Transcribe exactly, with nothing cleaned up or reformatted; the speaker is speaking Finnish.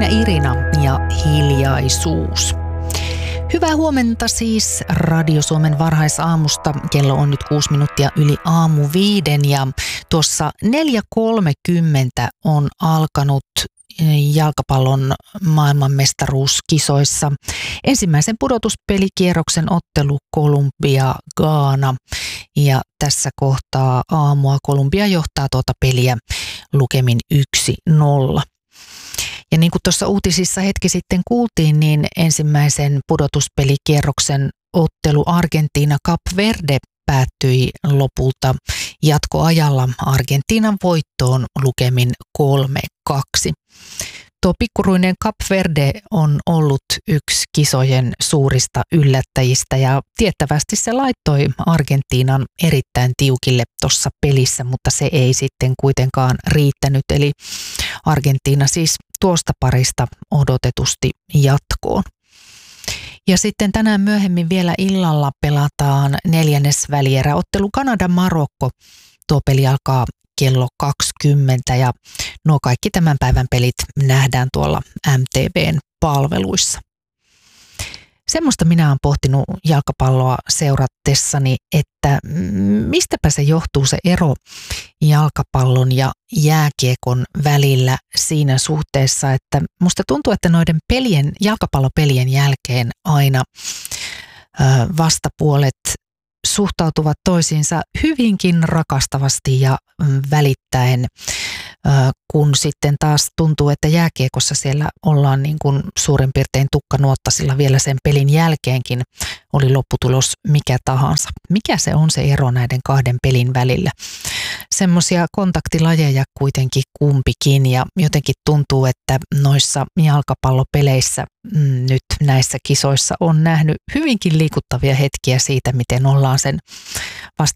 Irina ja Hiljaisuus. Hyvää huomenta siis Radio Suomen varhaisaamusta. Kello on nyt kuusi minuuttia yli aamu viiden ja tuossa neljä kolmekymmentä on alkanut jalkapallon maailmanmestaruuskisoissa ensimmäisen pudotuspelikierroksen ottelu Kolumbia-Gaana. Ja tässä kohtaa aamua Kolumbia johtaa tuota peliä lukemin yksi nolla. Ja niin kuin tuossa uutisissa hetki sitten kuultiin, niin ensimmäisen pudotuspelikierroksen ottelu Argentiina-Kap Verde päättyi lopulta jatkoajalla Argentiinan voittoon lukemin kolme kaksi. Tuo pikkuruinen Kap Verde on ollut yksi kisojen suurista yllättäjistä ja tiettävästi se laittoi Argentiinan erittäin tiukille tuossa pelissä, mutta se ei sitten kuitenkaan riittänyt. Eli Argentiina siis tuosta parista odotetusti jatkoon. Ja sitten tänään myöhemmin vielä illalla pelataan neljännesvälieräottelu Kanada-Marokko. Tuo peli alkaa kello kaksikymmentä ja nuo kaikki tämän päivän pelit nähdään tuolla M T V:n palveluissa. Semmoista minä olen pohtinut jalkapalloa seuratessani, että mistäpä se johtuu se ero jalkapallon ja jääkiekon välillä siinä suhteessa, että musta tuntuu, että noiden pelien, jalkapallopelien jälkeen aina ö, vastapuolet suhtautuvat toisiinsa hyvinkin rakastavasti ja välittäen, kun sitten taas tuntuu, että jääkiekossa siellä ollaan niin kuin suurin piirtein tukkanuottasilla vielä sen pelin jälkeenkin, oli lopputulos mikä tahansa. Mikä se on se ero näiden kahden pelin välillä? Semmoisia kontaktilajeja kuitenkin kumpikin ja jotenkin tuntuu, että noissa jalkapallopeleissä mm, nyt näissä kisoissa on nähnyt hyvinkin liikuttavia hetkiä siitä, miten ollaan sen